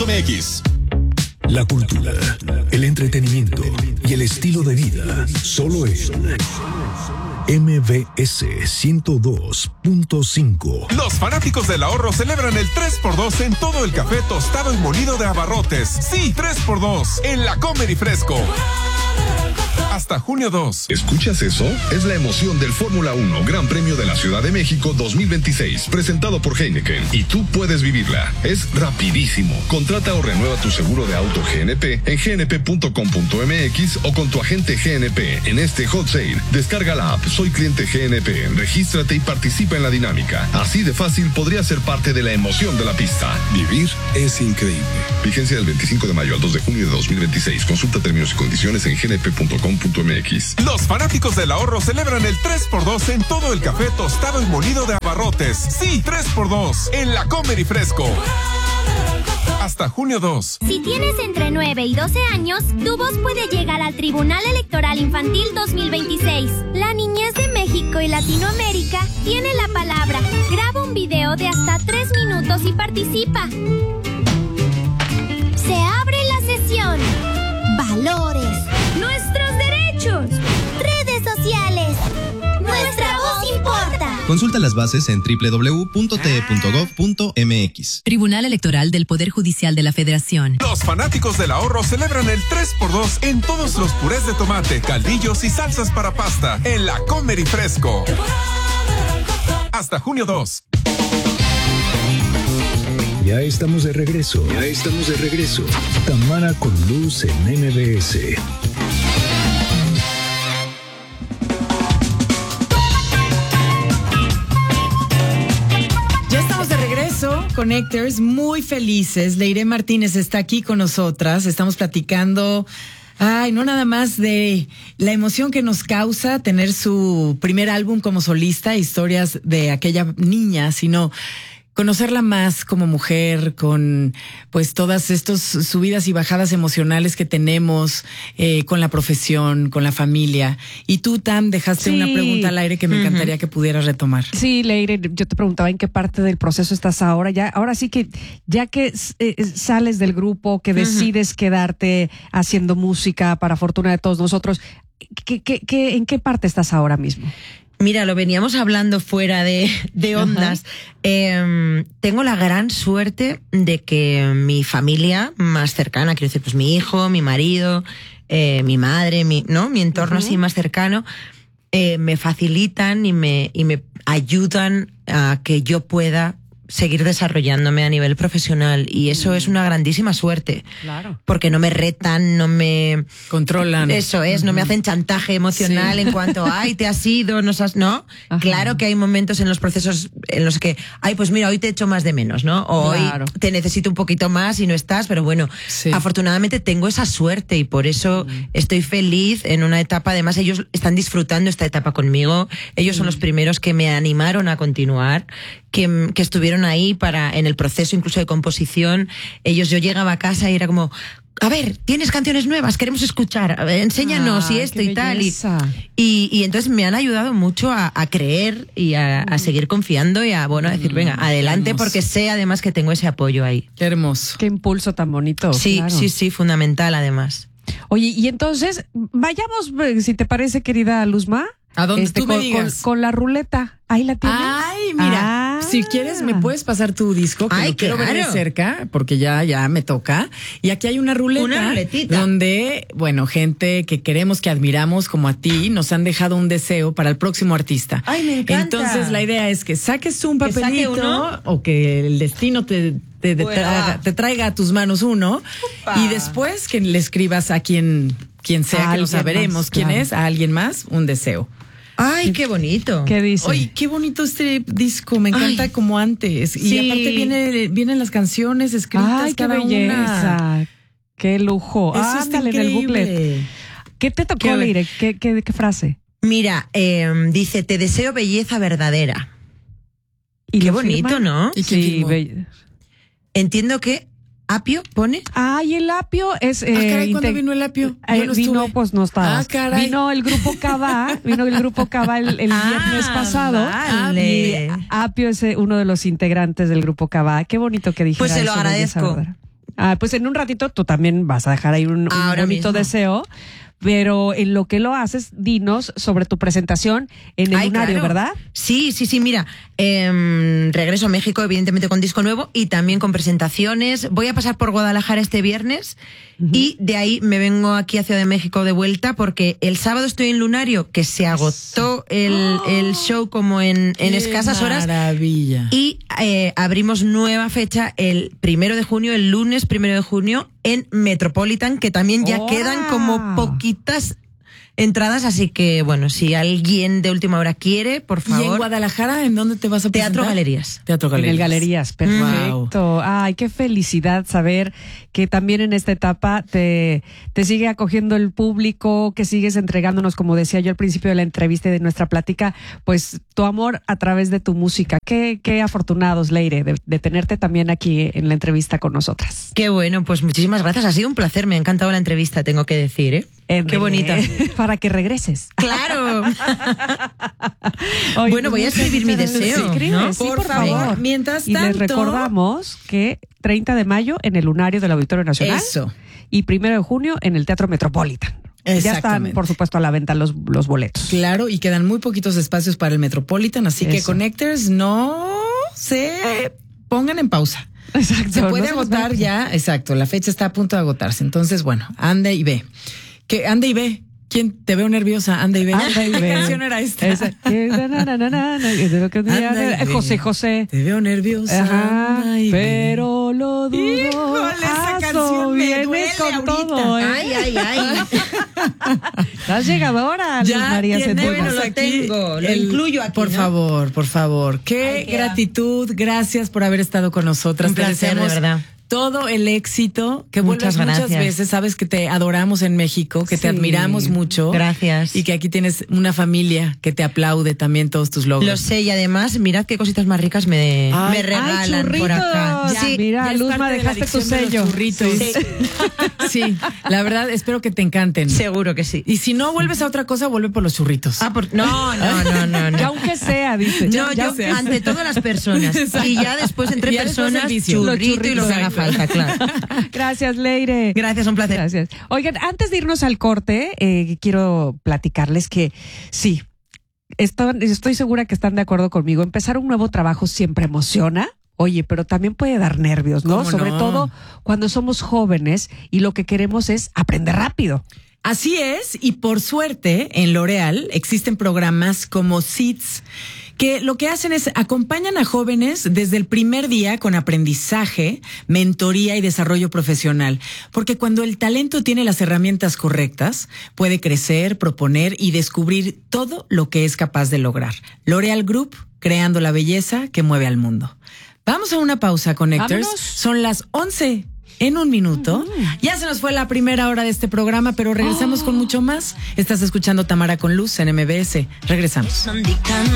MX. La cultura, el entretenimiento y el estilo de vida solo en MBS 102.5. Los fanáticos del ahorro celebran el 3x2 en todo el café tostado y molido de Abarrotes. Sí, 3x2 en La Comer y Fresco. Hasta junio 2. ¿Escuchas eso? Es la emoción del Fórmula 1 Gran Premio de la Ciudad de México 2026, presentado por Heineken. Y tú puedes vivirla. Es rapidísimo. Contrata o renueva tu seguro de auto GNP en gnp.com.mx o con tu agente GNP en este hot sale. Descarga la app Soy Cliente GNP, regístrate y participa en la dinámica. Así de fácil podría ser parte de la emoción de la pista. Vivir es increíble. Vigencia del 25 de mayo al 2 de junio de 2026. Consulta términos y condiciones en gnp.com.mx. Los fanáticos del ahorro celebran el 3x2 en todo el café tostado y molido de Abarrotes. Sí, 3x2 en La Comer y Fresco. Hasta junio 2. Si tienes entre 9 y 12 años, tu voz puede llegar al Tribunal Electoral Infantil 2026. La niñez de México y Latinoamérica tiene la palabra. Graba un video de hasta 3 minutos y participa. Se abre la sesión. Valores. Nuestros derechos. Redes sociales. Nuestra voz importa. Consulta las bases en www.te.gov.mx. Tribunal Electoral del Poder Judicial de la Federación. Los fanáticos del ahorro celebran el 3x2 en todos los purés de tomate, caldillos y salsas para pasta en La Comer y Fresco. Hasta junio 2. Ya estamos de regreso. Tamara con Luz en MBS. Ya estamos de regreso, Connectors, muy felices. Leire Martínez está aquí con nosotras. Estamos platicando, no nada más de la emoción que nos causa tener su primer álbum como solista, historias de aquella niña, sino conocerla más como mujer, con pues todas estas subidas y bajadas emocionales que tenemos con la profesión, con la familia. Y tú, Tam, dejaste una pregunta al aire que me encantaría que pudieras retomar. Sí, Leire, yo te preguntaba en qué parte del proceso estás ahora. Ahora sí que ya que sales del grupo, que decides quedarte haciendo música para fortuna de todos nosotros, ¿en qué parte estás ahora mismo? Mira, lo veníamos hablando fuera de ondas. Tengo la gran suerte de que mi familia más cercana, quiero decir, pues mi hijo, mi marido, mi madre, mi entorno así más cercano, me facilitan y me ayudan a que yo pueda seguir desarrollándome a nivel profesional, y eso es una grandísima suerte. Claro. Porque no me retan, no me controlan. Eso es, no me hacen chantaje emocional en cuanto, te has ido, no. Claro que hay momentos en los procesos en los que, pues mira, hoy te echo más de menos, ¿no? O claro, hoy te necesito un poquito más y no estás, pero bueno, afortunadamente tengo esa suerte y por eso estoy feliz en una etapa. Además, ellos están disfrutando esta etapa conmigo. Ellos son los primeros que me animaron a continuar, que estuvieron ahí en el proceso incluso de composición. Yo llegaba a casa y era como, a ver, ¿tienes canciones nuevas? Queremos escuchar, enséñanos y esto y tal. Y entonces me han ayudado mucho a creer y a seguir confiando y a decir, venga, adelante, porque sé además que tengo ese apoyo ahí. Qué hermoso. Qué impulso tan bonito. Sí, claro. sí, fundamental además. Oye, y entonces, vayamos, si te parece, querida Luzma, a donde tú me digas. Con la ruleta. Ahí la tienes. Ay, mira, si quieres me puedes pasar tu disco, que lo quiero ver de cerca, porque ya me toca. Y aquí hay una ruletita donde, gente que queremos, que admiramos como a ti, nos han dejado un deseo para el próximo artista. Ay, me encanta. Entonces la idea es que saques un papelito o que el destino te traiga a tus manos uno. Upa. Y después que le escribas a quien sea, que lo saberemos quién es, a alguien más, un deseo. Ay, qué bonito. ¿Qué dice? Oye, qué bonito este disco, me encanta como antes. Sí. Y aparte vienen las canciones escritas cada belleza. Una. Qué lujo. Eso está increíble. En el booklet. ¿Qué te tocó, Leire? ¿Qué frase? Mira, dice, te deseo belleza verdadera. ¿Y qué bonito, firma? ¿no? ¿Y sí, entiendo que Apio pone. Y el Apio es. ¿Cuándo vino el Apio? Vino, pues no estaba. Caray. Vino el grupo Cava, el viernes pasado. Vale. Y Apio es uno de los integrantes del grupo Cava. Qué bonito que dijera. Pues se lo agradezco. Pues en un ratito tú también vas a dejar ahí un bonito mismo deseo. Pero en lo que lo haces, dinos sobre tu presentación en el Lunario, claro. ¿verdad? Sí, mira, regreso a México, evidentemente con disco nuevo y también con presentaciones. Voy a pasar por Guadalajara este viernes y de ahí me vengo aquí a Ciudad de México de vuelta porque el sábado estoy en Lunario, que se agotó el show como en escasas horas. Maravilla. Y abrimos nueva fecha el 1 de junio, el lunes 1 de junio, en Metropolitan, que también ya quedan como poquitas entradas, así que bueno, si alguien de última hora quiere, por favor. ¿Y en Guadalajara en dónde te vas a presentar? Teatro Galerías. Teatro Galerías. En el Galerías, perfecto. Wow. Ay, qué felicidad saber que también en esta etapa te sigue acogiendo el público, que sigues entregándonos, como decía yo al principio de la entrevista y de nuestra plática, pues tu amor a través de tu música. Qué afortunados, Leire, de tenerte también aquí en la entrevista con nosotras. Qué bueno, pues muchísimas gracias. Ha sido un placer, me ha encantado la entrevista, tengo que decir, ¿eh? Qué bonita. Para que regreses. ¡Claro! Oye, bueno, voy a escribir mi deseo. ¿no? Sí, por favor. Mientras tanto. Y les recordamos que 30 de mayo en el Lunario del Auditorio Nacional. Eso. Y 1 de junio en el Teatro Metropolitan. Ya están, por supuesto, a la venta los boletos. Claro, y quedan muy poquitos espacios para el Metropolitan, así que Connectors no se pongan en pausa. Exacto. Se puede agotar ya, exacto, la fecha está a punto de agotarse. Entonces, bueno, ande y ve. Ande y ve. ¿Quién te veo nerviosa? Anda y ve. ¿Qué canción era esta? José. Te veo nerviosa. Ajá, pero lo dudo. Híjole, esa canción me duele con ahorita. todo, ¿eh? Ay. Estás llegadora, Luz María Centeno. Bueno, lo tengo, lo incluyo aquí, Por favor. Qué gratitud. Gracias por haber estado con nosotras. Un placer, de verdad. Todo el éxito, que vuelvas muchas veces, sabes que te adoramos en México, que te admiramos mucho. Gracias. Y que aquí tienes una familia que te aplaude también todos tus logros. Lo sé, y además, mirad qué cositas más ricas me regalan por acá. Ya, mira, Luzma, dejaste tu sello. Sí, la verdad, espero que te encanten. Seguro que sí. Y si no vuelves a otra cosa, vuelve por los churritos. No. Ya aunque sea, dice. No, yo ante todas las personas. Y ya después entre personas, churrito y lo que haga falta, claro. Gracias, Leire. Gracias, un placer. Gracias. Oigan, antes de irnos al corte, quiero platicarles que sí, estoy segura que están de acuerdo conmigo. Empezar un nuevo trabajo siempre emociona. Oye, pero también puede dar nervios, ¿no? Sobre todo cuando somos jóvenes y lo que queremos es aprender rápido. Así es, y por suerte en L'Oréal existen programas como SEEDS, que lo que hacen es acompañan a jóvenes desde el primer día con aprendizaje, mentoría y desarrollo profesional. Porque cuando el talento tiene las herramientas correctas, puede crecer, proponer y descubrir todo lo que es capaz de lograr. L'Oréal Group, creando la belleza que mueve al mundo. Vamos a una pausa, Connectors. ¡Vámonos! Son las 11 en un minuto. Ya se nos fue la primera hora de este programa, pero regresamos con mucho más. Estás escuchando Tamara con Luz en MBS. Regresamos.